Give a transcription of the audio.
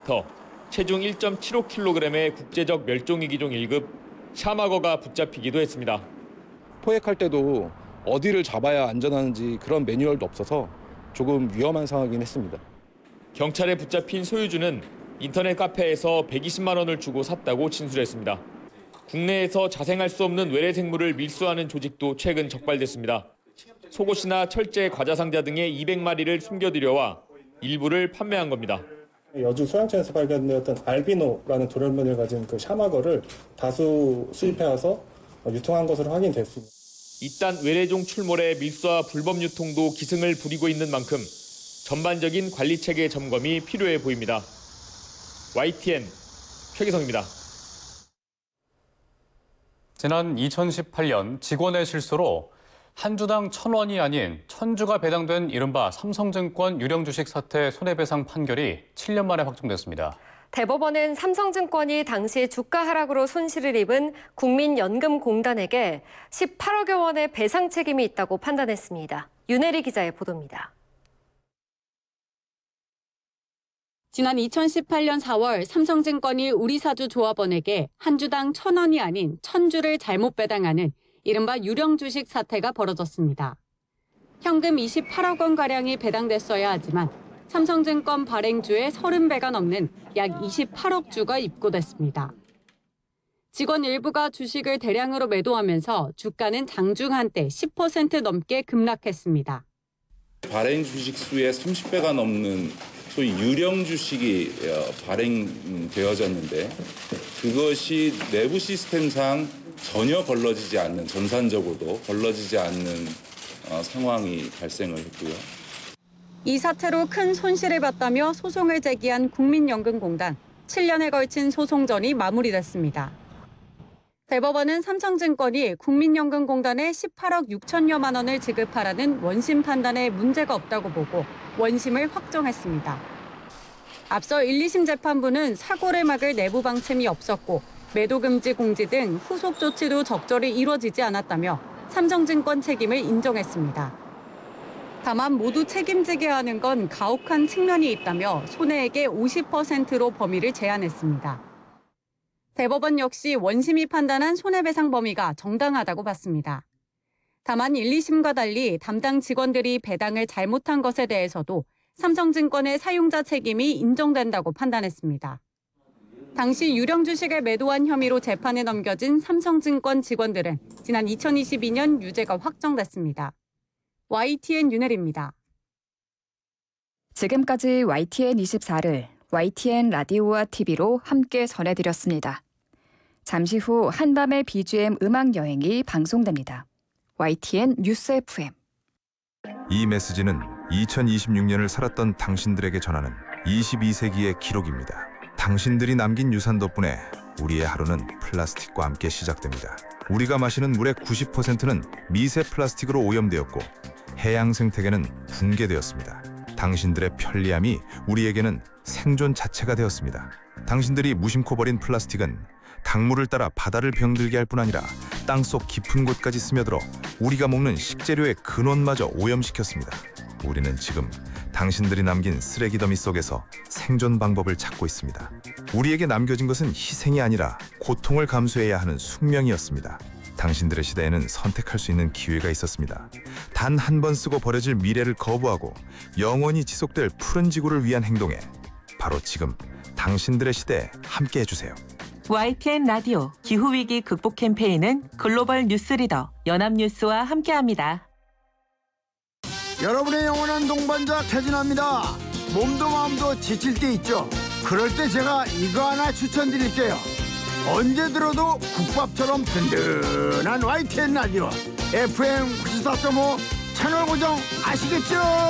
체중 1.75kg의 국제적 멸종위기종 1급 샤마거가 붙잡히기도 했습니다. 포획할 때도 어디를 잡아야 안전한지 그런 매뉴얼도 없어서 조금 위험한 상황이긴 했습니다. 경찰에 붙잡힌 소유주는 인터넷 카페에서 120만 원을 주고 샀다고 진술했습니다. 국내에서 자생할 수 없는 외래 생물을 밀수하는 조직도 최근 적발됐습니다. 속옷이나 철제, 과자상자 등의 200마리를 숨겨들여와 일부를 판매한 겁니다. 여주 소양천에서 발견되었던 알비노라는 돌연변이를 가진 그 샤마거를 다수 수입해와서 유통한 것으로 확인됐습니다. 이딴 외래종 출몰에 밀수와 불법 유통도 기승을 부리고 있는 만큼 전반적인 관리체계 점검이 필요해 보입니다. YTN 최기성입니다. 지난 2018년 직원의 실수로 한 주당 1,000원이 아닌 1,000주가 배당된 이른바 삼성증권 유령주식 사태 손해배상 판결이 7년 만에 확정됐습니다. 대법원은 삼성증권이 당시 주가 하락으로 손실을 입은 국민연금공단에게 18억여 원의 배상 책임이 있다고 판단했습니다. 윤혜리 기자의 보도입니다. 지난 2018년 4월 삼성증권이 우리사주 조합원에게 한 주당 1,000원이 아닌 1,000주를 잘못 배당하는 이른바 유령주식 사태가 벌어졌습니다. 현금 28억 원가량이 배당됐어야 하지만 삼성증권 발행주의 30배가 넘는 약 28억 주가 입고됐습니다. 직원 일부가 주식을 대량으로 매도하면서 주가는 장중 한때 10% 넘게 급락했습니다. 발행 주식 수의 30배가 넘는 소위 유령 주식이 발행되어졌는데 그것이 내부 시스템상 전혀 걸러지지 않는, 전산적으로도 걸러지지 않는 상황이 발생을 했고요. 이 사태로 큰 손실을 봤다며 소송을 제기한 국민연금공단. 7년에 걸친 소송전이 마무리됐습니다. 대법원은 삼성증권이 국민연금공단에 18억 6천여만 원을 지급하라는 원심 판단에 문제가 없다고 보고 원심을 확정했습니다. 앞서 1, 2심 재판부는 사고를 막을 내부 방침이 없었고 매도금지 공지 등 후속 조치도 적절히 이루어지지 않았다며 삼성증권 책임을 인정했습니다. 다만 모두 책임지게 하는 건 가혹한 측면이 있다며 손해액의 50%로 범위를 제한했습니다. 대법원 역시 원심이 판단한 손해배상 범위가 정당하다고 봤습니다. 다만 1, 2심과 달리 담당 직원들이 배당을 잘못한 것에 대해서도 삼성증권의 사용자 책임이 인정된다고 판단했습니다. 당시 유령 주식을 매도한 혐의로 재판에 넘겨진 삼성증권 직원들은 지난 2022년 유죄가 확정됐습니다. YTN 윤혜리입니다. 지금까지 YTN24를 YTN 라디오와 TV로 함께 전해드렸습니다. 잠시 후 한밤의 BGM 음악 여행이 방송됩니다. YTN 뉴스 FM. 이 메시지는 2026년을 살았던 당신들에게 전하는 22세기의 기록입니다. 당신들이 남긴 유산 덕분에 우리의 하루는 플라스틱과 함께 시작됩니다. 우리가 마시는 물의 90%는 미세 플라스틱으로 오염되었고 해양 생태계는 붕괴되었습니다. 당신들의 편리함이 우리에게는 생존 자체가 되었습니다. 당신들이 무심코 버린 플라스틱은 강물을 따라 바다를 병들게 할 뿐 아니라 땅속 깊은 곳까지 스며들어 우리가 먹는 식재료의 근원마저 오염시켰습니다. 우리는 지금 당신들이 남긴 쓰레기 더미 속에서 생존 방법을 찾고 있습니다. 우리에게 남겨진 것은 희생이 아니라 고통을 감수해야 하는 숙명이었습니다. 당신들의 시대에는 선택할 수 있는 기회가 있었습니다. 단 한 번 쓰고 버려질 미래를 거부하고 영원히 지속될 푸른 지구를 위한 행동에 바로 지금 당신들의 시대에 함께 해주세요. YTN 라디오 기후위기 극복 캠페인은 글로벌 뉴스리더 연합뉴스와 함께합니다. 여러분의 영원한 동반자 태진아입니다. 몸도 마음도 지칠 때 있죠. 그럴 때 제가 이거 하나 추천드릴게요. 언제 들어도 국밥처럼 든든한 YTN 라디오 FM 94.5 채널 고정 아시겠죠?